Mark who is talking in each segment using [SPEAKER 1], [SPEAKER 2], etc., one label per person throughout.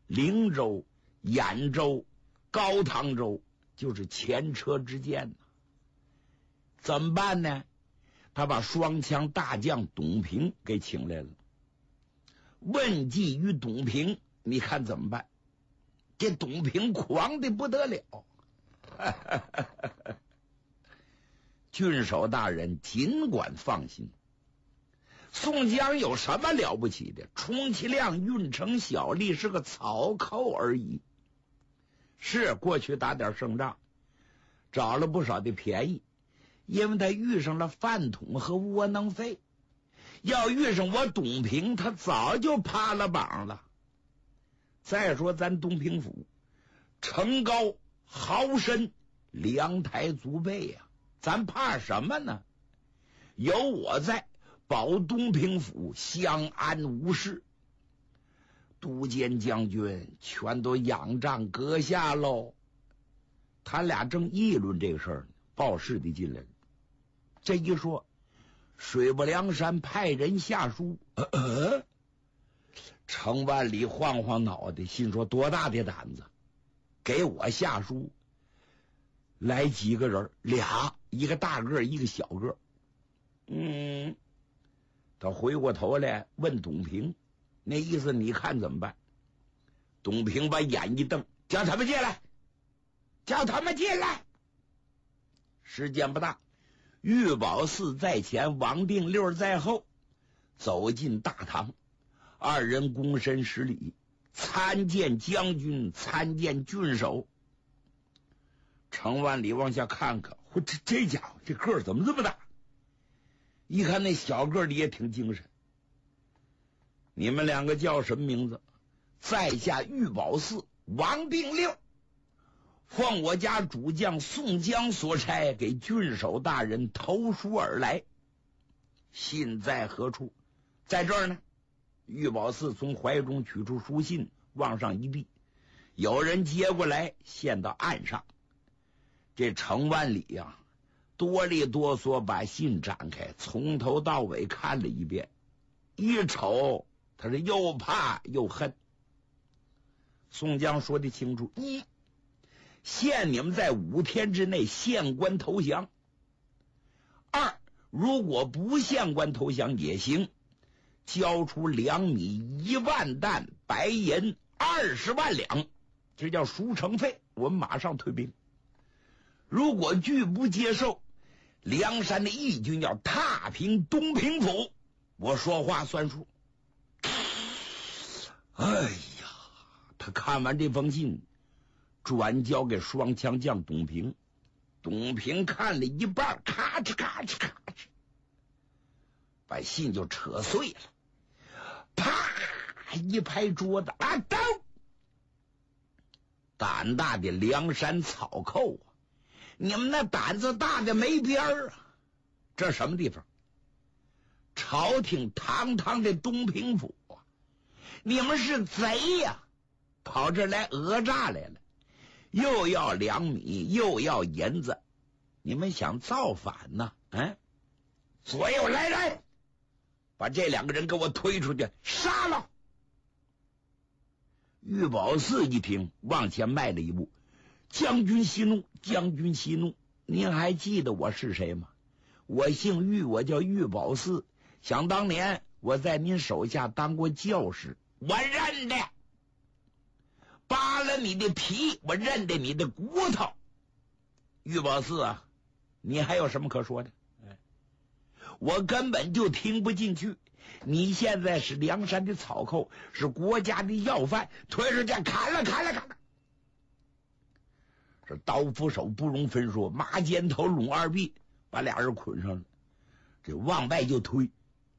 [SPEAKER 1] 灵州、兖州、高唐州，就是前车之鉴呢。怎么办呢？他把双枪大将董平给请来了，问计于董平，你看怎么办？这董平狂的不得了。郡守大人尽管放心，宋江有什么了不起的？充其量运城小吏，是个草寇而已。是过去打点胜仗，找了不少的便宜，因为他遇上了饭桶和窝囊废。要遇上我董平，他早就趴了榜了。再说咱东平府城高豪深，粮台足备呀，咱怕什么呢？有我在，保东平府相安无事。都监将军全都仰仗阁下喽。他俩正议论这个事儿呢，报事的进来了。这一说，水泊梁山派人下书。程万里晃晃脑袋，心说多大的胆子，给我下书。来几个人，俩，一个大个，一个小个。他回过头来问董平，那意思你看怎么办？董平把眼一瞪，叫他们进来，叫他们进来。时间不大，玉宝寺在前，王定六在后，走进大堂，二人躬身施礼，参见将军，参见郡守。程万里往下看看，这家伙这个儿怎么这么大？一看那小个的也挺精神。你们两个叫什么名字？在下玉宝寺王定六，奉我家主将宋江所差，给郡守大人投书而来。信在何处？在这儿呢。玉宝寺从怀中取出书信，往上一递，有人接过来，献到案上。这程万里呀，哆里哆嗦把信展开，从头到尾看了一遍，一瞅他是又怕又恨。宋江说的清楚：一，限你们在5天之内县官投降；二，如果不县官投降也行，交出粮米1万担，白银20万两，这叫赎城费，我们马上退兵。如果拒不接受，梁山的义军要踏平东平府，我说话算数。哎呀，他看完这封信，转交给双枪将董平。董平看了一半，咔哧咔哧咔哧，把信就扯碎了，啪一拍桌子，啊，刀！胆大的梁山草寇啊，你们那胆子大的没边儿啊！这什么地方？朝廷堂堂的东平府啊！你们是贼呀，跑这来讹诈来了，又要粮米，又要银子，你们想造反呢？左右来人，把这2个人给我推出去，杀了！玉宝寺一听，往前迈了一步。将军息怒，将军息怒，您还记得我是谁吗？我姓玉，我叫玉宝寺。想当年我在您手下当过教师，我认得，扒了你的皮，我认得你的骨头。玉宝寺啊，你还有什么可说的？我根本就听不进去。你现在是梁山的草寇，是国家的要犯，推出去砍了砍了砍了。这刀斧手不容分说，马肩头拢2臂，把俩人捆上了，这往外就推。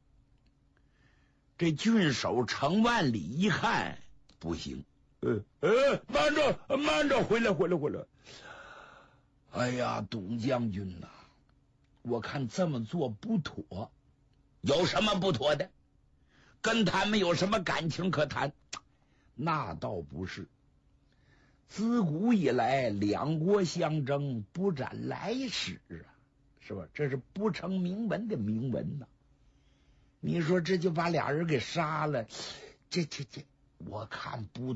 [SPEAKER 1] 这郡守程万里一看不行，慢着慢着，回来回来回来！哎呀，董将军呐，我看这么做不妥。有什么不妥的？跟他们有什么感情可谈？那倒不是。自古以来，两国相争，不斩来使啊，是吧？这是不成明文的明文呐。你说这就把俩人给杀了，这，我看不